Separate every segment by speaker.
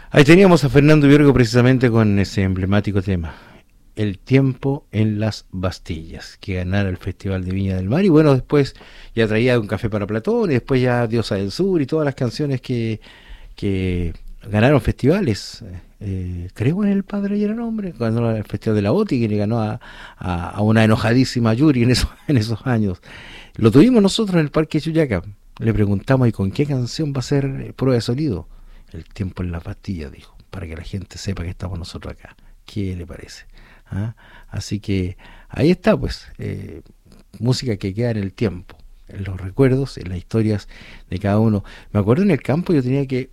Speaker 1: Ahí teníamos a Fernando Viorgo precisamente con ese emblemático tema, El tiempo en las Bastillas, que ganara el Festival de Viña del Mar. Y bueno, después ya traía Un café para Platón, y después ya Diosa del Sur y todas las canciones que ganaron festivales. Creo en el Padre y el Hombre, ganó el Festival de la OTI, que le ganó a una enojadísima Yuri en esos años. Lo tuvimos nosotros en el Parque Chuyaca. Le preguntamos, ¿y con qué canción va a ser prueba de sonido? El tiempo en la pastilla, dijo, para que la gente sepa que estamos nosotros acá. ¿Qué le parece? ¿Ah? Así que ahí está, pues, música que queda en el tiempo, en los recuerdos, en las historias de cada uno. Me acuerdo en el campo, yo tenía que,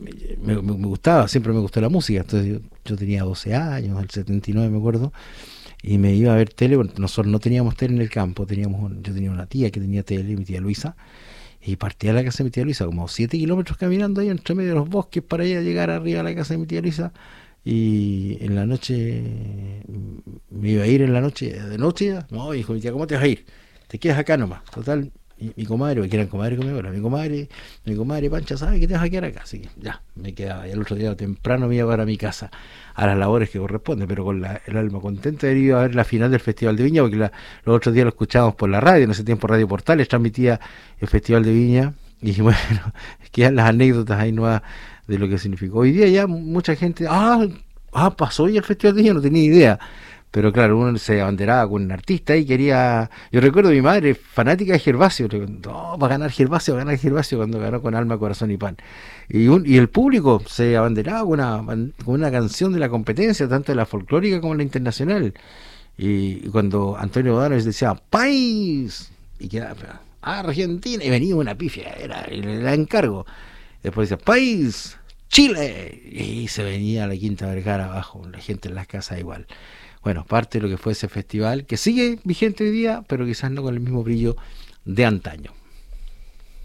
Speaker 1: me gustaba, siempre me gustó la música, entonces yo tenía 12 años, el 79 me acuerdo, y me iba a ver tele. Bueno, nosotros no teníamos tele en el campo, yo tenía una tía que tenía tele, mi tía Luisa, y partía a la casa de mi tía Luisa, como 7 kilómetros caminando ahí entre medio de los bosques para ir a llegar arriba a la casa de mi tía Luisa. Y en la noche, me iba a ir en la noche, de noche, no, dijo mi tía, ¿cómo te vas a ir? Te quedas acá nomás, total. Mi comadre, que eran comadre conmigo, mi comadre Pancha, ¿sabe que te vas a quedar acá? Así que ya, me quedaba. Y el otro día temprano me iba para mi casa a las labores que corresponden, pero con el alma contenta de ir a ver la final del Festival de Viña, porque los otros días lo escuchábamos por la radio, en ese tiempo Radio Portales transmitía el Festival de Viña, y bueno, quedan las anécdotas ahí nuevas de lo que significó. Hoy día ya mucha gente, pasó ya el Festival de Viña, no tenía idea. Pero claro, uno se abanderaba con un artista y quería. Yo recuerdo a mi madre, fanática de Gervasio, le digo, no, va a ganar Gervasio, cuando ganó con Alma, Corazón y Pan. Y el público se abanderaba con una canción de la competencia, tanto de la folclórica como la internacional. Y cuando Antonio Bodanovich decía, ¡País! Y quedaba, Argentina, y venía una pifia, era encargo. Después decía, ¡País! ¡Chile! Y se venía la Quinta Vergara abajo, la gente en las casas igual. Bueno, parte de lo que fue ese festival, que sigue vigente hoy día, pero quizás no con el mismo brillo de antaño.